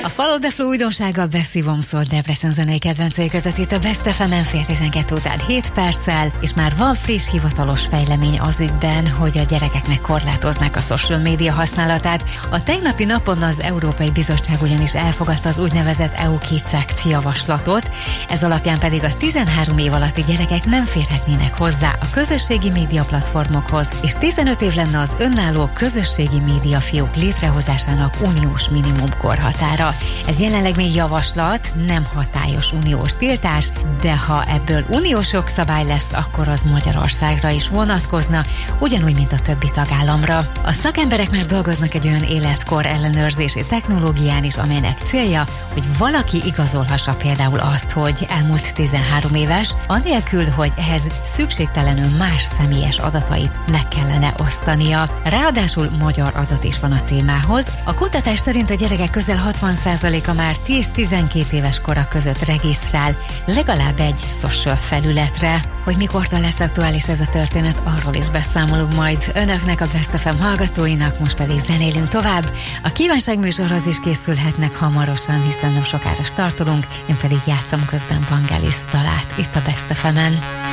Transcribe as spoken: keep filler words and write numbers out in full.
A Follow the Flow újdonsága beszívom szól Debrecen zenei kedvencei között itt a Best ef emen fél tizenkettő után hét perccel, és már van friss hivatalos fejlemény az ügyben, hogy a gyerekeknek korlátoznák a social média használatát. A tegnapi napon az Európai Bizottság ugyanis elfogadta az úgynevezett é u Kids Act javaslatot, ez alapján pedig a tizenhárom év alatti gyerekek nem férhetnének hozzá a közösségi média platformokhoz, és tizenöt év lenne az önálló közösségi média fiók létrehozásának uniós minimum korhatára. Ez jelenleg még javaslat, nem hatályos uniós tiltás, de ha ebből uniós jogszabály lesz, akkor az Magyarországra is vonatkozna, ugyanúgy, mint a többi tagállamra. A szakemberek már dolgoznak egy olyan életkor ellenőrzési technológián is, amelynek célja, hogy valaki igazolhassa például azt, hogy elmúlt tizenhárom éves, anélkül, hogy ehhez szükségtelenül más személyes adatait meg kellene osztania. Ráadásul magyar adat is van a témához. A kutatás szerint a gyerekek közel hatvan százaléka már tíz-tizenkét éves kora között regisztrál legalább egy social felületre. Hogy mikortól lesz aktuális ez a történet, arról is beszámolunk majd önöknek, a Best ef em hallgatóinak, most pedig zenélünk tovább. A kívánságműsorhoz is készülhetnek hamarosan, hiszen nem sokára startolunk, én pedig játszom közben Vangelis dalát itt a Best ef emen.